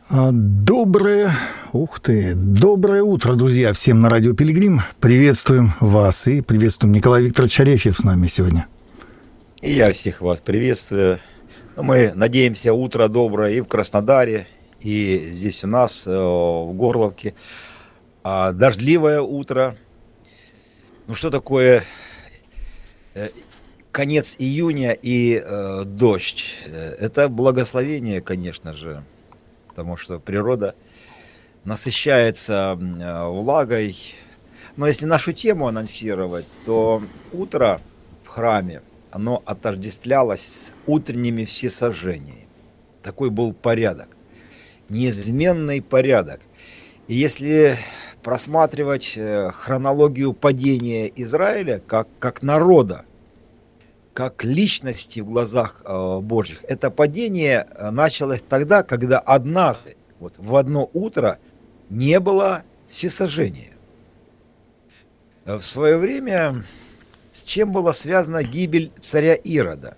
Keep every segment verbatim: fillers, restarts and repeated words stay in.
А, Доброе, ух ты, доброе утро, друзья, всем на радио Пилигрим. Приветствуем вас и приветствуем Николай Викторович Арефьев с нами сегодня. И я всех вас приветствую. Ну, мы надеемся, утро доброе и в Краснодаре, и здесь у нас, э, в Горловке. А дождливое утро. Ну, что такое э, конец июня и э, дождь? Э, Это благословение, конечно же, потому что природа насыщается м, э, влагой. Но если нашу тему анонсировать, то утро в храме, оно отождествлялось с утренними всесожжениями. Такой был порядок, неизменный порядок. И если просматривать э, хронологию падения Израиля как, как народа, как личности в глазах э, Божьих, это падение э, началось тогда, когда однажды, вот в одно утро, не было всесожжения. Э, В свое время с чем была связана гибель царя Ирода?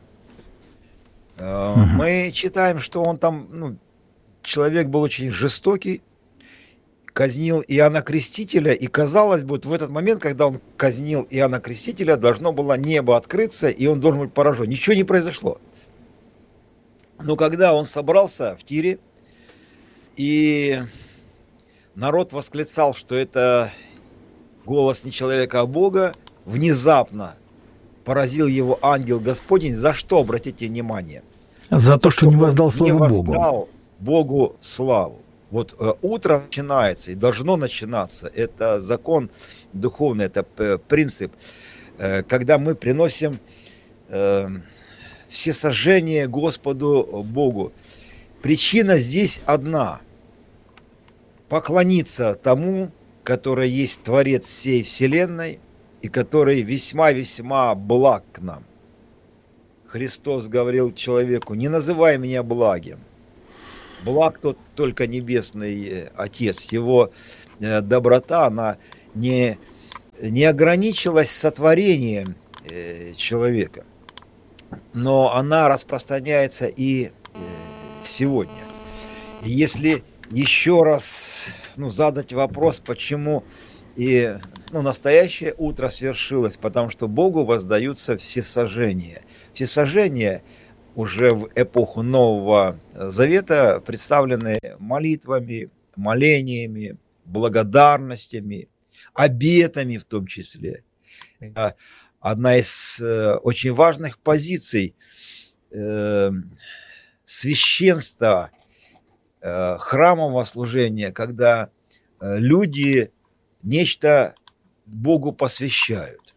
Э, Мгм. Мы читаем, что он там, ну, человек был очень жестокий, казнил Иоанна Крестителя, и казалось бы, вот в этот момент, когда он казнил Иоанна Крестителя, должно было небо открыться, и он должен быть поражен. Ничего не произошло. Но когда он собрался в Тире, и народ восклицал, что это голос не человека, а Бога, внезапно поразил его ангел Господень. За что, обратите внимание? За За то, то, что что не он воздал не славу Богу. воздал Богу славу. Вот э, утро начинается и должно начинаться. Это закон духовный, это п- принцип, э, когда мы приносим э, всесожжение Господу Богу. Причина здесь одна: поклониться тому, который есть Творец всей вселенной и который весьма-весьма благ к нам. Христос говорил человеку: не называй меня благим. Благ тот только небесный э, Отец. Его э, доброта, она не, не ограничилась сотворением э, человека, но она распространяется и э, сегодня. И если еще раз, ну, задать вопрос, почему и ну, настоящее утро свершилось, потому что Богу воздаются всесожжения. Всесожжения уже в эпоху Нового Завета представлены молитвами, молениями, благодарностями, обетами в том числе. А Одна из э, очень важных позиций э, священства, э, храмового служения, когда э, люди нечто Богу посвящают.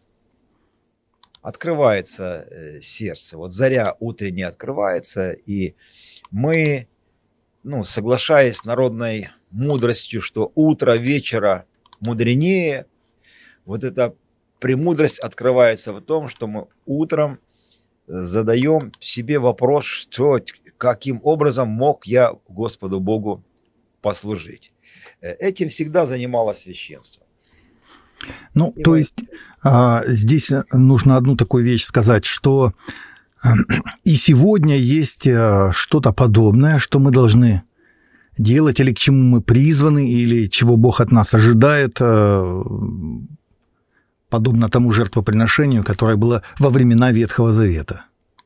Открывается э, сердце, вот заря утренняя открывается, и мы, ну, соглашаясь с народной мудростью, что утро вечера мудренее, вот эта премудрость открывается в том, что мы утром задаем себе вопрос, что, каким образом мог я Господу Богу послужить. Э, Этим всегда занималось священство. Ну, И то мы, есть а, здесь нужно одну такую вещь сказать, что и сегодня есть а, что-то подобное, что мы должны делать, или к чему мы призваны, или чего Бог от нас ожидает, а, подобно тому жертвоприношению, которое было во времена Ветхого Завета.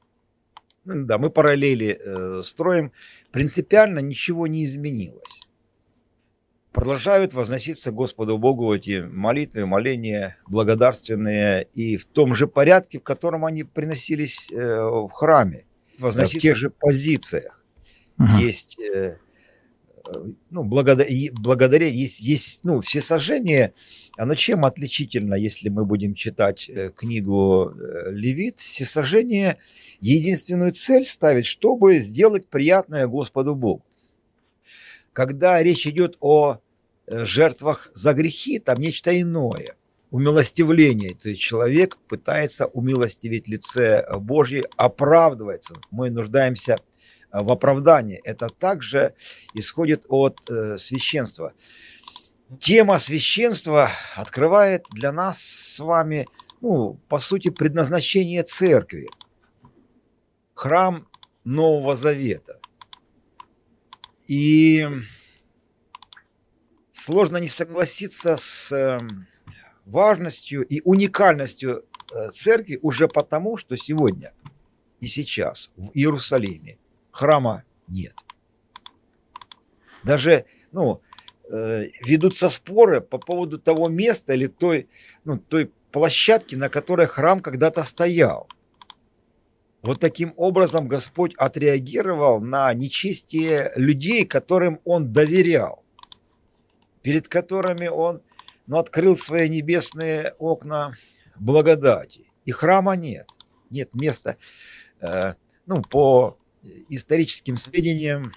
ну да, мы параллели э, строим, принципиально ничего не изменилось. Продолжают возноситься Господу Богу эти молитвы, моления благодарственные, и в том же порядке, в котором они приносились э, в храме, возноситься в тех же позициях. Мгм. Есть, э, э, ну, благодаря, благодаря есть, есть, ну, всесожжение, оно чем отличительно, если мы будем читать э, книгу э, Левит? Всесожжение единственную цель ставит, чтобы сделать приятное Господу Богу. Когда речь идет о э, жертвах за грехи, там нечто иное. Умилостивление. То есть человек пытается умилостивить лице Божье, оправдывается. Мы нуждаемся э, в оправдании. Это также исходит от э, священства. Тема священства открывает для нас с вами, ну, по сути, предназначение церкви. Храм Нового Завета. И сложно не согласиться с важностью и уникальностью церкви уже потому, что сегодня и сейчас в Иерусалиме храма нет. Даже, ну, э, ведутся споры по поводу того места или той, ну, той площадки, на которой храм когда-то стоял. Вот таким образом Господь отреагировал на нечестие людей, которым Он доверял, перед которыми Он, ну, открыл свои небесные окна благодати. И храма нет, нет места. Э, ну, по историческим сведениям,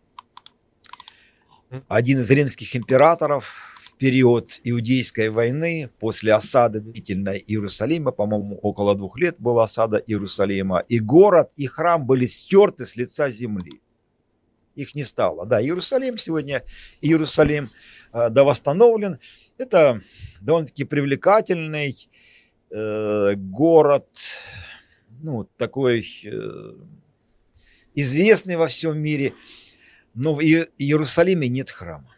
один из римских императоров в период Иудейской войны, после осады длительной Иерусалима, по-моему, около двух лет была осада Иерусалима, и город, и храм были стерты с лица земли. Их не стало. Да, Иерусалим сегодня, Иерусалим э, да восстановлен. Это довольно-таки привлекательный э, город, ну, такой э, известный во всем мире. Но в Иерусалиме нет храма.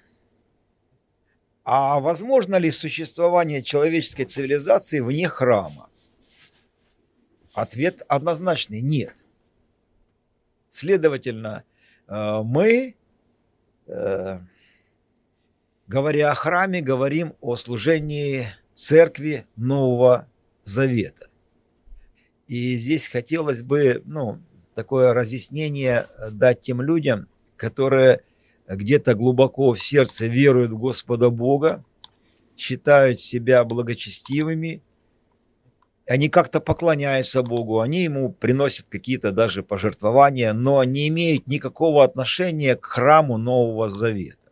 А возможно ли существование человеческой цивилизации вне храма? Ответ однозначный – нет. Следовательно, мы, говоря о храме, говорим о служении церкви Нового Завета. И здесь хотелось бы, ну, такое разъяснение дать тем людям, которые где-то глубоко в сердце веруют в Господа Бога, считают себя благочестивыми, они как-то поклоняются Богу, они Ему приносят какие-то даже пожертвования, но не имеют никакого отношения к храму Нового Завета.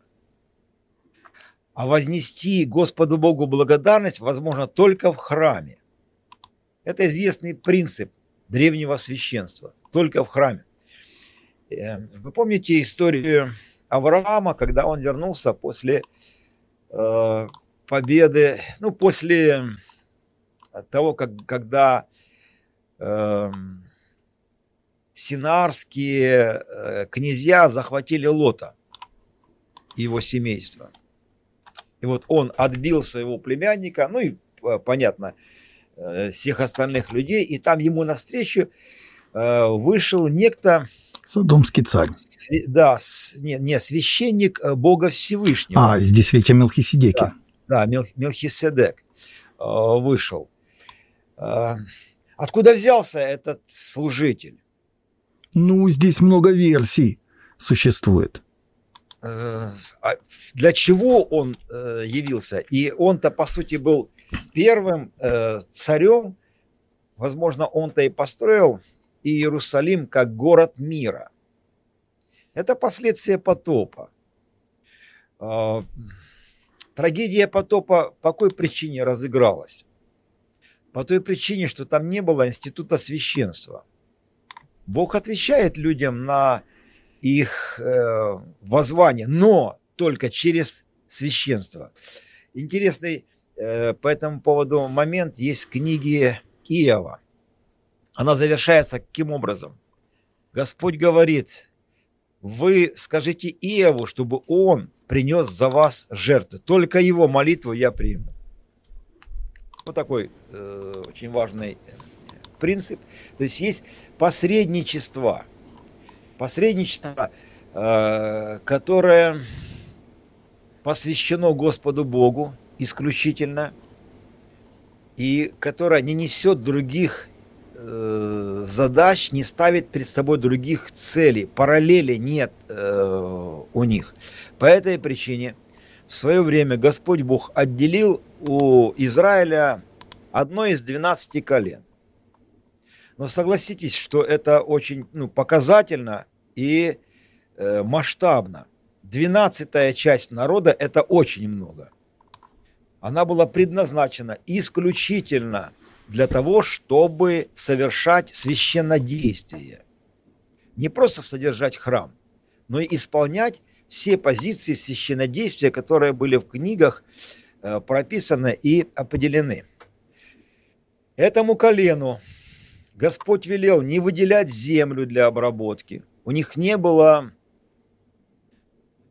А вознести Господу Богу благодарность возможно только в храме. Это известный принцип древнего священства, только в храме. Вы помните историю Авраама, когда он вернулся после э, победы, ну, после того, как, когда э, синарские э, князья захватили Лота и его семейство. И вот он отбил своего племянника, ну и, понятно, э, всех остальных людей, и там ему навстречу э, вышел некто... Содомский царь. Да, не, не священник Бога Всевышнего. А, здесь речь о Мелхиседеке. Да, да, Мелхиседек вышел. Откуда взялся этот служитель? Ну, здесь много версий существует. Для чего он явился? И он-то, по сути, был первым царем. Возможно, он-то и построил Иерусалим как город мира. Это последствия потопа. Трагедия потопа по какой причине разыгралась? По той причине, что там не было института священства. Бог отвечает людям на их э, воззвание, но только через священство. Интересный э, по этому поводу момент есть в книге Иова. Она завершается каким образом? Господь говорит: вы скажите Иову, чтобы он принес за вас жертвы. Только его молитву я приму. Вот такой э, очень важный принцип. То есть есть посредничество. Посредничество, э, которое посвящено Господу Богу исключительно, и которое не несет других э, задач, не ставит перед собой других целей. Параллели нет э, у них. По этой причине в свое время Господь Бог отделил у Израиля одно из двенадцати колен. Но согласитесь, что это очень, ну, показательно и э, масштабно. Двенадцатая часть народа – это очень много. Она была предназначена исключительно для того, чтобы совершать священнодействие. Не просто содержать храм, но и исполнять все позиции священнодействия, которые были в книгах э, прописаны и определены. Этому колену Господь велел не выделять землю для обработки. У них не было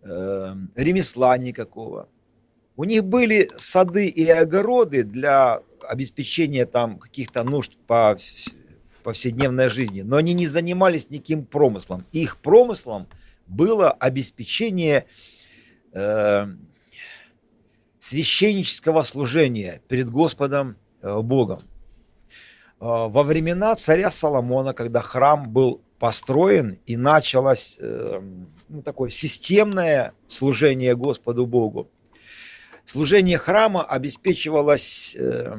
э, ремесла никакого. У них были сады и огороды для обеспечения там каких-то нужд по повседневной жизни, но они не занимались никаким промыслом. Их промыслом было обеспечение э, священнического служения перед Господом э, Богом. Э, во времена царя Соломона, когда храм был построен и началось э, ну, такое системное служение Господу Богу, служение храма обеспечивалось э,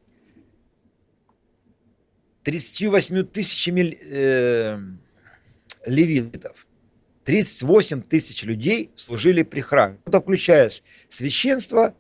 тридцатью восьмью тысячами э, левитов. тридцать восемь тысяч людей служили при храме, это включая священство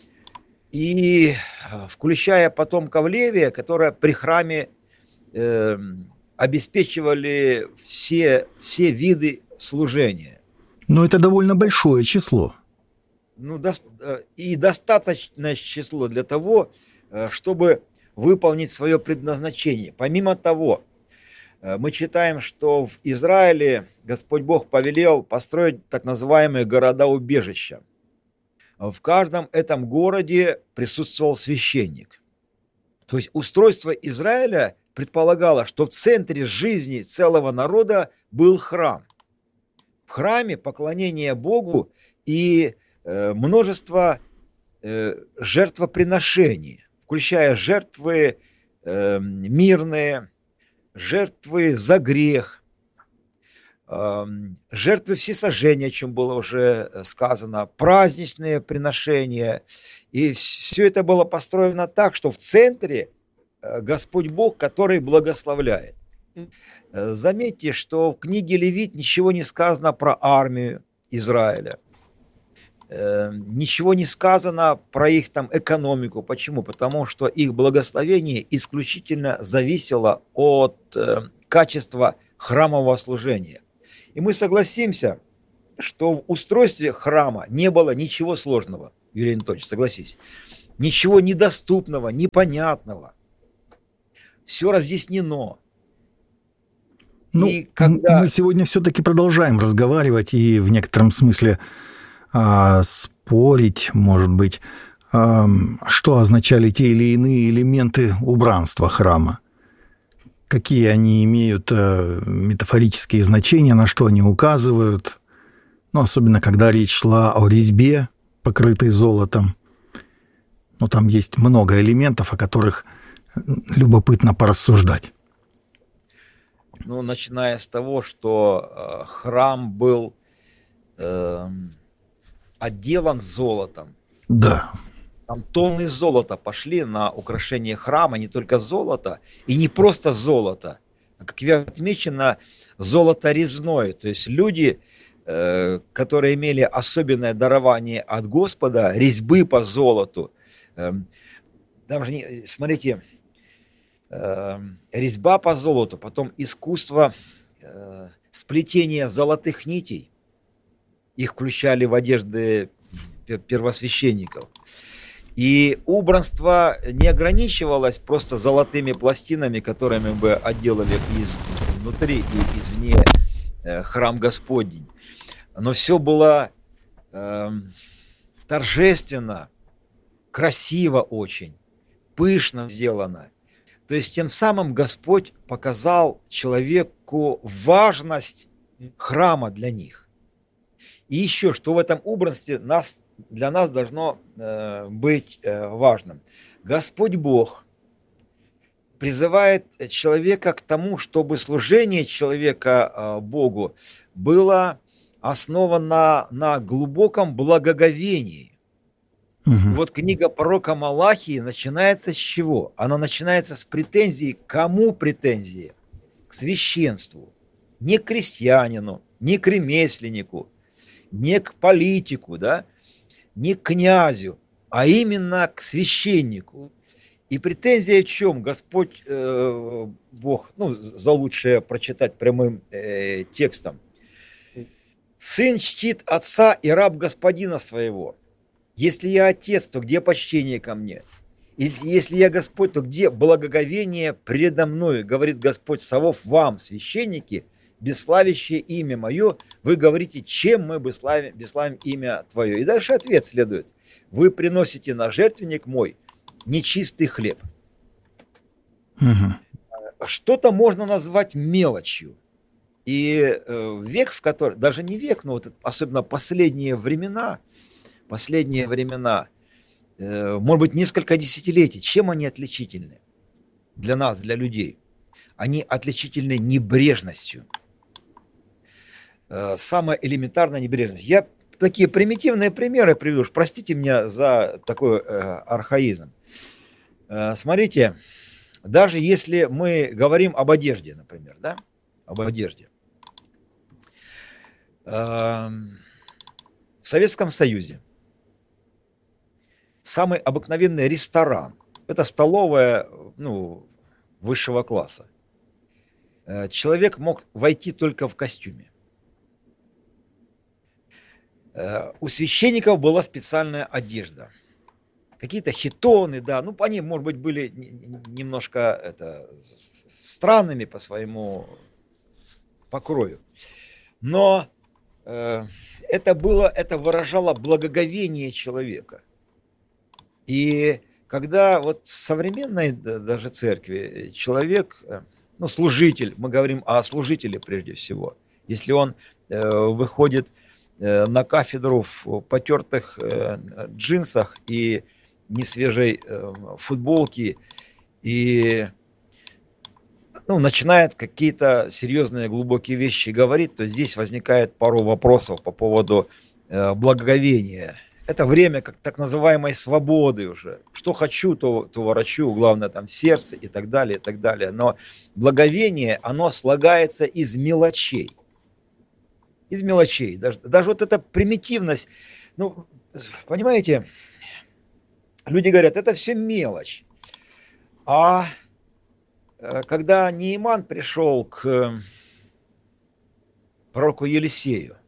и включая потомков Левия, которые при храме э, обеспечивали все, все виды служения. Но это довольно большое число. Ну, до, и достаточное число для того, чтобы выполнить свое предназначение. Помимо того, мы читаем, что в Израиле Господь Бог повелел построить так называемые города-убежища. В каждом этом городе присутствовал священник. То есть устройство Израиля предполагало, что в центре жизни целого народа был храм. В храме поклонение Богу и э, множество э, жертвоприношений, включая жертвы э, мирные, жертвы за грех, э, жертвы всесожжения, о чем было уже сказано, праздничные приношения. И все это было построено так, что в центре Господь Бог, который благословляет. Заметьте, что в книге Левит ничего не сказано про армию Израиля. Ничего не сказано про их там экономику. Почему? Потому что их благословение исключительно зависело от э, качества храмового служения. И мы согласимся, что в устройстве храма не было ничего сложного, Юрий Анатольевич, согласись. Ничего недоступного, непонятного. Все разъяснено. Ну, и когда... мы сегодня все-таки продолжаем разговаривать и в некотором смысле а, спорить, может быть, а, что означали те или иные элементы убранства храма, какие они имеют а, метафорические значения, на что они указывают, ну, особенно когда речь шла о резьбе, покрытой золотом. Ну, там есть много элементов, о которых любопытно порассуждать. Ну, начиная с того, что э, храм был э, отделан золотом. Да. Там тонны золота пошли на украшение храма, не только золото, и не просто золото, а, как отмечено, золото резное. То есть люди, э, которые имели особенное дарование от Господа, резьбы по золоту. Э, даже не, смотрите, э, резьба по золоту, потом искусство э, сплетения золотых нитей. Их включали в одежды первосвященников. И убранство не ограничивалось просто золотыми пластинами, которыми бы отделали изнутри и извне э, храм Господень. Но все было э, торжественно, красиво очень, пышно сделано. То есть тем самым Господь показал человеку важность храма для них. И еще, что в этом убранстве нас, для нас должно э, быть э, важным. Господь Бог призывает человека к тому, чтобы служение человека э, Богу было основано на глубоком благоговении. Угу. Вот книга пророка Малахии начинается с чего? Она начинается с претензий. Кому претензии? К священству. Не к крестьянину, не к ремесленнику, не к политику, да, не к князю, а именно к священнику. И претензия в чем? Господь э, Бог, ну, за лучшее прочитать прямым э, текстом. Сын чтит отца и раб господина своего. Если я отец, то где почтение ко мне? Если я Господь, то где благоговение предо мною? Говорит Господь Савов вам, священники, бесславящее имя мое, вы говорите, чем мы бесславим, бесславим имя твое. И дальше ответ следует. Вы приносите на жертвенник мой нечистый хлеб. Угу. Что-то можно назвать мелочью. И э, век, в который, даже не век, но вот особенно последние времена, последние времена, э, может быть, несколько десятилетий, чем они отличительны для нас, для людей? Они отличительны небрежностью. Э, самая элементарная небрежность. Я такие примитивные примеры приведу. Простите меня за такой э, архаизм. Э, смотрите, даже если мы говорим об одежде, например, да, об одежде. В Советском Союзе самый обыкновенный ресторан, это столовая, ну, высшего класса. Человек мог войти только в костюме. У священников была специальная одежда. Какие-то хитоны, да, ну, они, может быть, были немножко это, странными по своему покрою. Но э, это было, это выражало благоговение человека. И когда вот в современной даже церкви человек, ну, служитель, мы говорим о служителе прежде всего, если он э, выходит э, на кафедру в потертых э, джинсах и несвежей э, футболке и ну, начинает какие-то серьезные глубокие вещи говорить, то здесь возникает пару вопросов по поводу э, благоговения. Это время как так называемой свободы уже. Что хочу, то, то ворочу, главное там сердце и так далее, и так далее. Но благоговение, оно слагается из мелочей. Из мелочей. Даже, даже вот эта примитивность, ну, понимаете, люди говорят, это все мелочь. А когда Неиман пришел к пророку Елисею,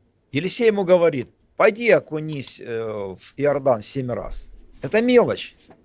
Елисей ему говорит, пойди окунись в Иордан семь раз. Это мелочь.